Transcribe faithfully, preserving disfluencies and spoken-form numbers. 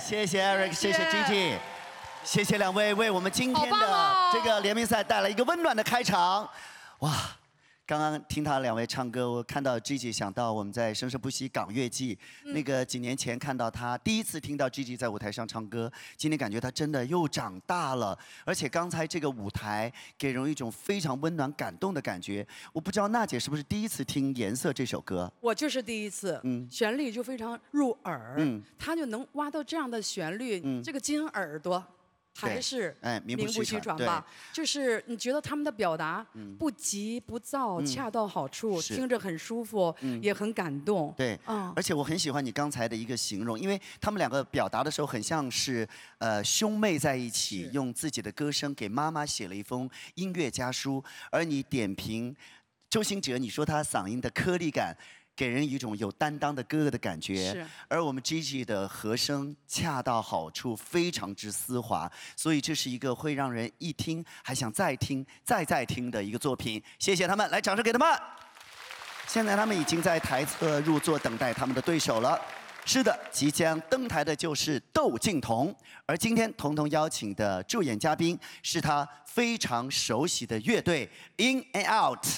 谢谢 Eric， 谢谢 Gigi， 谢谢两位为我们今天的这个联名赛带来一个温暖的开场。哇！ 刚刚听他两位唱歌，我看到 Gigi 想到我们在《生生不息港乐季》嗯、那个几年前看到他第一次听到 Gigi 在舞台上唱歌，今天感觉他真的又长大了，而且刚才这个舞台给人一种非常温暖感动的感觉。我不知道娜姐是不是第一次听《颜色》这首歌？ 我就是第一次，嗯，旋律就非常入耳，嗯，他就能挖到这样的旋律，嗯，这个金耳朵。 还是哎，名不虚传吧。就是你觉得他们的表达不急不躁，恰到好处，听着很舒服，也很感动。 对，而且我很喜欢你刚才的一个形容，因为他们两个表达的时候很像是呃兄妹在一起，用自己的歌声给妈妈写了一封音乐家书，而你点评周兴哲，你说他嗓音的颗粒感。 给人一种有担当的哥哥的感觉，而我们 Gigi 的和声恰到好处，非常之丝滑，所以这是一个会让人一听还想再听、再再听的一个作品。谢谢他们，来掌声给他们。现在他们已经在台侧入座，等待他们的对手了。是的，即将登台的就是窦靖童，而今天童童邀请的助演嘉宾是他非常熟悉的乐队 In and Out。